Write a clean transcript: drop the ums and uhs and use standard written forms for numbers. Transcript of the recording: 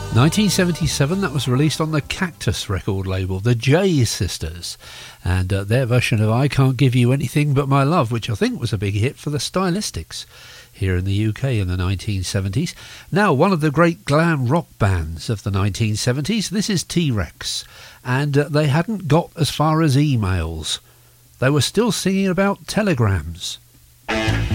1977, that was released on the Cactus record label, the J Sisters, and their version of I Can't Give You Anything But My Love, which I think was a big hit for the Stylistics here in the UK in the 1970s. Now, one of the great glam rock bands of the 1970s, this is T-Rex, and they hadn't got as far as emails. They were still singing about telegrams.